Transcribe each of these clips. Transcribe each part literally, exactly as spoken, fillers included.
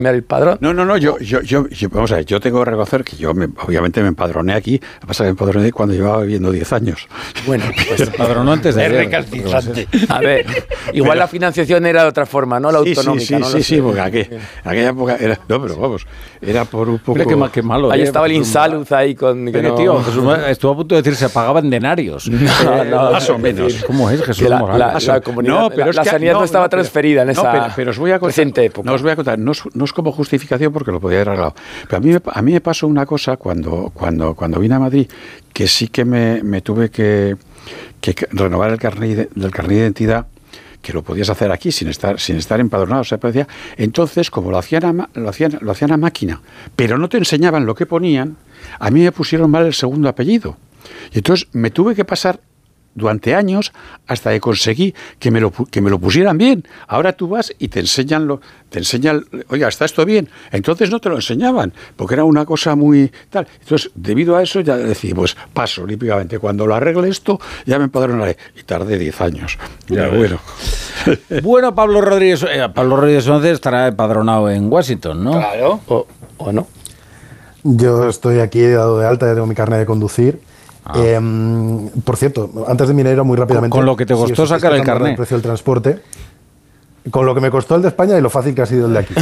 el padrón. No, no, no, yo, yo, yo, yo, vamos a ver, yo tengo que reconocer que yo me, obviamente me empadroné aquí, lo que pasa es que me empadroné cuando llevaba viviendo diez años. Bueno, pues se empadronó antes de es ayer. recalcitrante. A ver, igual pero, la financiación era de otra forma, ¿no? La sí, autonómica. Sí, sí, ¿no? sí, sí, porque aquel, aquella época era, no, pero vamos, era por un poco... Qué, mal, qué malo. Ahí eh, estaba el Insalud ahí con... Pero, no... tío, Jesús estuvo a punto de decir se pagaban denarios. No, no, más o menos. ¿Cómo es, Jesús la, Morales? La, la, comunidad, no, pero la, es la que, sanidad no, no estaba no, pero, transferida en esa no, pero, pero os voy a contar, reciente época. No os voy a contar, no es, no es como justificación porque lo podía haber arreglado. Pero a mí, a mí me pasó una cosa cuando, cuando, cuando vine a Madrid que sí que me, me tuve que, que renovar el carnet del carnet de identidad, que lo podías hacer aquí sin estar sin estar empadronado, o sea, decía, entonces como lo hacían a, lo hacían lo hacían a máquina, pero no te enseñaban lo que ponían, a mí me pusieron mal el segundo apellido. Y entonces me tuve que pasar durante años hasta que conseguí que me lo que me lo pusieran bien. Ahora tú vas y te enseñan lo te enseñan, oiga, ¿está esto bien? Entonces no te lo enseñaban, porque era una cosa muy tal. Entonces, debido a eso ya decía, pues paso olímpicamente, cuando lo arregle esto, ya me empadronaré. Y tardé diez años. Ya, bueno. Bueno, Pablo Rodríguez, eh, Pablo Rodríguez Once estará empadronado en Washington, ¿no? Claro. O, o no. Yo estoy aquí dado de alta, ya tengo mi carnet de conducir. Ah. Eh, por cierto, antes de mi era muy rápidamente. Con, con lo que te costó si sacar el carnet. El precio del transporte. Con lo que me costó el de España y lo fácil que ha sido el de aquí.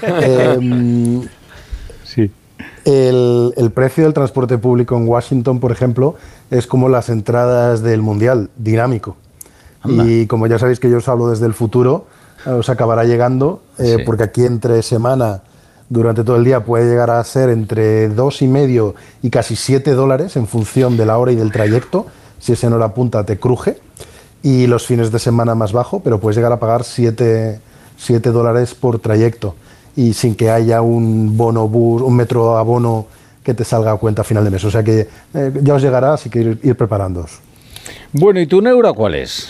eh, sí. El, el precio del transporte público en Washington, por ejemplo, es como las entradas del Mundial, dinámico. Anda. Y como ya sabéis que yo os hablo desde el futuro, os acabará llegando, eh, sí. porque aquí entre semana, durante todo el día, puede llegar a ser entre dos y medio y casi siete dólares en función de la hora y del trayecto. Si ese no la punta te cruje. Y los fines de semana más bajo, pero puedes llegar a pagar siete dólares por trayecto. Y sin que haya un bono bus, un metro abono que te salga a cuenta a final de mes. O sea que eh, ya os llegará, así que ir, ir preparándoos. Bueno, ¿y tu neura cuál es?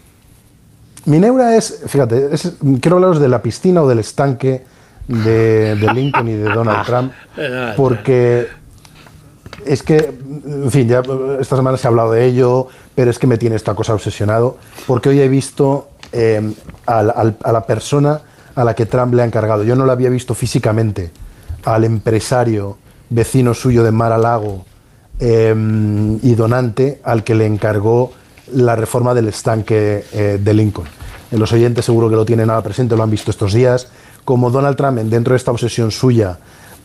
Mi neura es, fíjate, es, quiero hablaros de la piscina o del estanque de, de Lincoln y de Donald Trump, porque es que, en fin, ya esta semana se ha hablado de ello, pero es que me tiene esta cosa obsesionado, porque hoy he visto eh, a, a, a la persona a la que Trump le ha encargado. Yo no lo había visto físicamente, al empresario vecino suyo de Mar-a-Lago eh, y donante, al que le encargó la reforma del estanque eh, de Lincoln. Eh, los oyentes seguro que lo tienen nada presente, lo han visto estos días, como Donald Trump, dentro de esta obsesión suya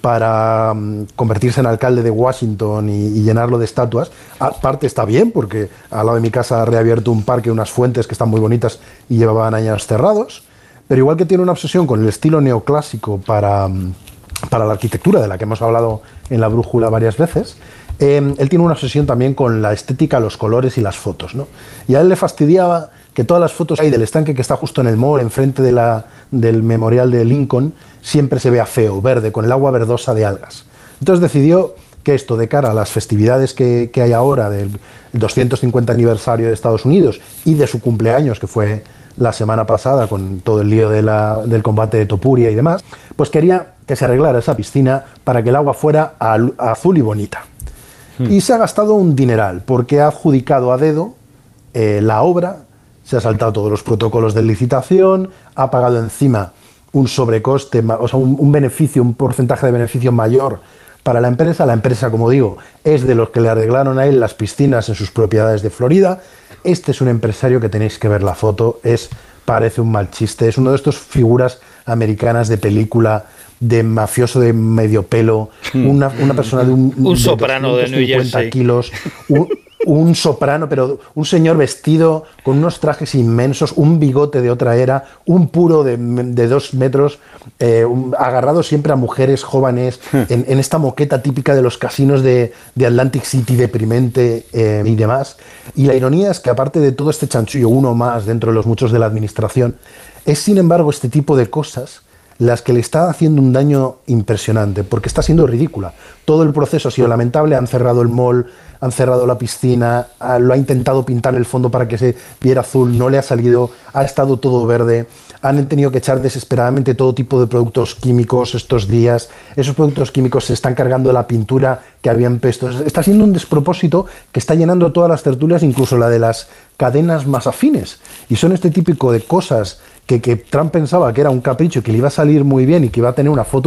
para um, convertirse en alcalde de Washington y, y llenarlo de estatuas. Aparte está bien, porque al lado de mi casa ha reabierto un parque, unas fuentes que están muy bonitas y llevaban años cerrados, pero igual que tiene una obsesión con el estilo neoclásico para, um, para la arquitectura, de la que hemos hablado en La Brújula varias veces, eh, él tiene una obsesión también con la estética, los colores y las fotos, ¿no? Y a él le fastidiaba que todas las fotos que hay del estanque que está justo en el mall, enfrente de la, del memorial de Lincoln, siempre se vea feo, verde, con el agua verdosa de algas. Entonces decidió que esto, de cara a las festividades que, que hay ahora del doscientos cincuenta aniversario de Estados Unidos y de su cumpleaños, que fue la semana pasada con todo el lío de la, del combate de Topuria y demás, pues quería que se arreglara esa piscina para que el agua fuera al, azul y bonita. Hmm. Y se ha gastado un dineral, porque ha adjudicado a dedo eh, la obra, se ha saltado todos los protocolos de licitación, ha pagado encima un sobrecoste, o sea, un, un beneficio, un porcentaje de beneficio mayor para la empresa. La empresa, como digo, es de los que le arreglaron a él las piscinas en sus propiedades de Florida. Este es un empresario que tenéis que ver la foto, es, parece un mal chiste, es uno de estos figuras americanas de película, de mafioso de medio pelo, una, una persona de un... Un de soprano de New Jersey. Kilos, un, un soprano, pero un señor vestido con unos trajes inmensos, un bigote de otra era, un puro de, de dos metros, eh, un, agarrado siempre a mujeres jóvenes, en, en esta moqueta típica de los casinos de, de Atlantic City, deprimente eh, y demás. Y la ironía es que, aparte de todo este chanchullo, uno más dentro de los muchos de la administración, es sin embargo este tipo de cosas las que le está haciendo un daño impresionante, porque está siendo ridícula. Todo el proceso ha sido lamentable, han cerrado el mall, han cerrado la piscina, lo ha intentado pintar el fondo para que se viera azul, no le ha salido, ha estado todo verde, han tenido que echar desesperadamente todo tipo de productos químicos estos días, esos productos químicos se están cargando la pintura que habían puesto. Está siendo un despropósito que está llenando todas las tertulias, incluso la de las cadenas más afines, y son este típico de cosas que, que Trump pensaba que era un capricho, que le iba a salir muy bien y que iba a tener una foto